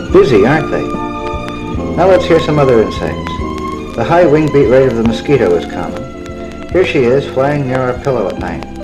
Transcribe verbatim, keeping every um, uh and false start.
Busy, aren't they? Now let's hear some other insects. The high wing beat rate of the mosquito is common. Here she is, flying near our pillow at night.